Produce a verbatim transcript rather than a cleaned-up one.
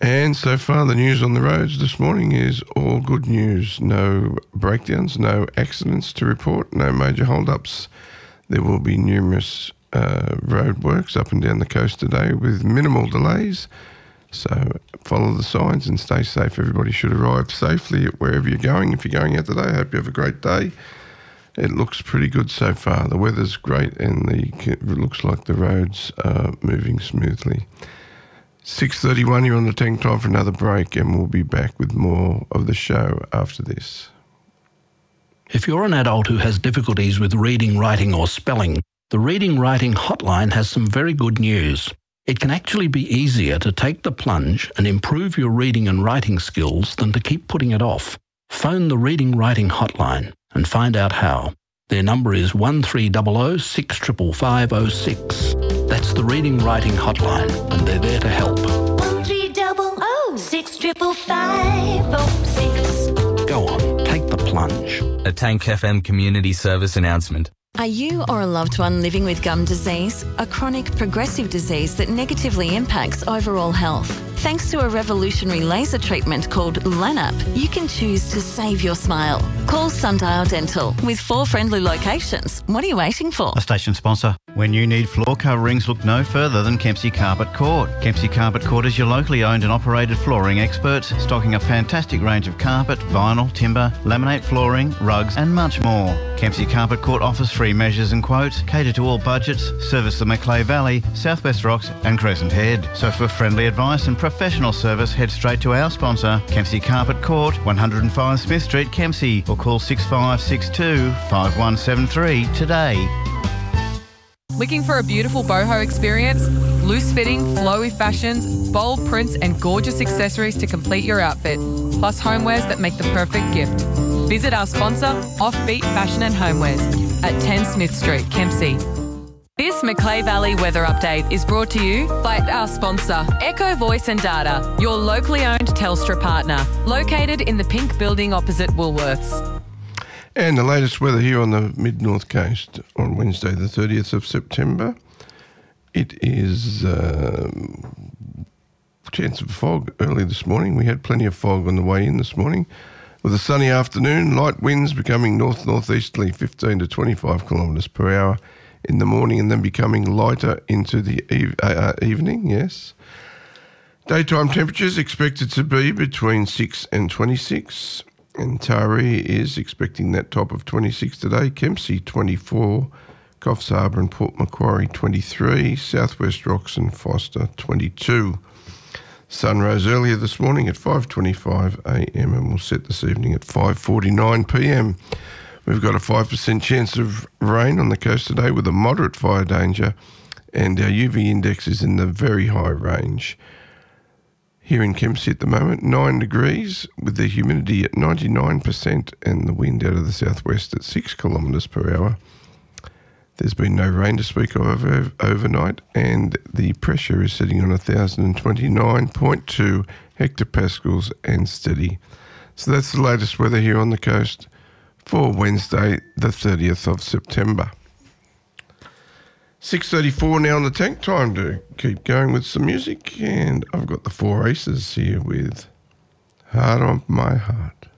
And so far, the news on the roads this morning is all good news. No breakdowns, no accidents to report, no major hold-ups. There will be numerous uh, road works up and down the coast today with minimal delays. So follow the signs and stay safe. Everybody should arrive safely at wherever you're going. If you're going out today, I hope you have a great day. It looks pretty good so far. The weather's great and the, it looks like the roads are moving smoothly. six thirty-one, you're on the tank. Time for another break, and we'll be back with more of the show after this. If you're an adult who has difficulties with reading, writing or spelling, the Reading Writing Hotline has some very good news. It can actually be easier to take the plunge and improve your reading and writing skills than to keep putting it off. Phone the Reading Writing Hotline and find out how. Their number is one three zero zero six five five zero six. That's the Reading Writing Hotline, and they're there to help. one three zero zero six five five five zero six. Go on, take the plunge. A Tank F M community service announcement. Are you or a loved one living with gum disease, a chronic progressive disease that negatively impacts overall health? Thanks to a revolutionary laser treatment called LANAP, you can choose to save your smile. Call Sundial Dental with four friendly locations. What are you waiting for? A station sponsor. When you need floor coverings, look no further than Kempsey Carpet Court. Kempsey Carpet Court is your locally owned and operated flooring experts, stocking a fantastic range of carpet, vinyl, timber, laminate flooring, rugs and much more. Kempsey Carpet Court offers free measures and quotes, cater to all budgets, service the Macleay Valley, Southwest Rocks and Crescent Head. So for friendly advice and professional service, head straight to our sponsor, Kempsey Carpet Court, one oh five Smith Street, Kempsey, or call six five six two five one seven three today. Looking for a beautiful boho experience? Loose fitting, flowy fashions, bold prints and gorgeous accessories to complete your outfit, plus homewares that make the perfect gift. Visit our sponsor, Offbeat Fashion and Homewares, at ten Smith Street, Kempsey. This Macleay Valley weather update is brought to you by our sponsor, Echo Voice and Data, your locally owned Telstra partner, located in the Pink Building opposite Woolworths. And the latest weather here on the mid-north coast on Wednesday the thirtieth of September. It is um, chance of fog early this morning. We had plenty of fog on the way in this morning. With a sunny afternoon, light winds becoming north-northeasterly fifteen to twenty-five kilometres per hour in the morning and then becoming lighter into the eve- uh, evening, yes. Daytime temperatures expected to be between six and twenty-six. And Taree is expecting that top of twenty-six today. Kempsey twenty-four, Coffs Harbour and Port Macquarie twenty-three, Southwest Rocks and Foster twenty-two. Sun rose earlier this morning at five twenty-five a m and will set this evening at five forty-nine p m. We've got a five percent chance of rain on the coast today with a moderate fire danger, and our U V index is in the very high range. Here in Kempsey at the moment, nine degrees with the humidity at ninety-nine percent and the wind out of the southwest at six kilometres per hour. There's been no rain to speak of over, overnight, and the pressure is sitting on one thousand twenty-nine point two hectopascals and steady. So that's the latest weather here on the coast for Wednesday, the thirtieth of September. six thirty-four now on the tank. Time to keep going with some music, and I've got the Four Aces here with Heart on My Heart.